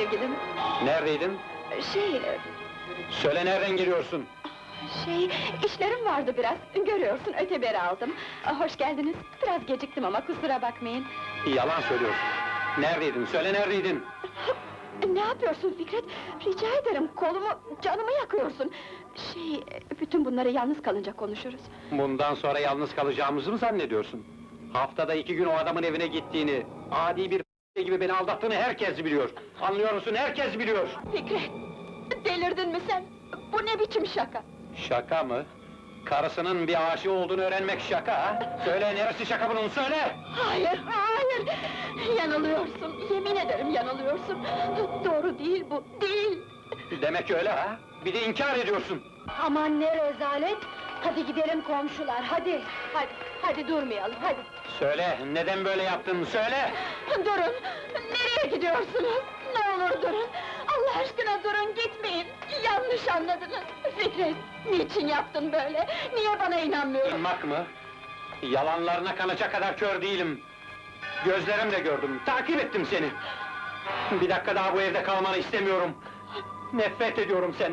sevgilim. Neredeydin? Şey, Söyle, nereden geliyorsun? işlerim vardı biraz. Görüyorsun, öteberi aldım. Hoş geldiniz. Biraz geciktim ama kusura bakmayın. Yalan söylüyorsun. Neredeydin? Söyle, neredeydin? Ne yapıyorsun Fikret? Rica ederim, kolumu, canımı yakıyorsun. Bütün bunları yalnız kalınca konuşuruz. Bundan sonra yalnız kalacağımızı mı zannediyorsun? Haftada 2 gün o adamın evine gittiğini, adi bir gibi beni aldattığını herkes biliyor. Anlıyor musun? Herkes biliyor! Fikret, delirdin mi sen? Bu ne biçim şaka? Şaka mı? Karısının bir aşığı olduğunu öğrenmek şaka ha? Söyle, neresi şaka bunun, söyle! Hayır, hayır! Yanılıyorsun, yemin ederim yanılıyorsun. Doğru değil bu, değil! Demek öyle ha? Bir de inkar ediyorsun! Aman ne rezalet! Hadi gidelim komşular, hadi! Hadi durmayalım, hadi! Söyle, neden böyle yaptın, söyle! Durun! Nereye gidiyorsunuz? Ne olur durun! Allah aşkına durun, gitmeyin! Yanlış anladınız! Fikret, niçin yaptın böyle? Niye bana inanmıyorsun? İnanmak mı? Yalanlarına kanacak kadar kör değilim! Gözlerimle gördüm, takip ettim seni! Bir dakika daha bu evde kalmanı istemiyorum! Nefret ediyorum senden!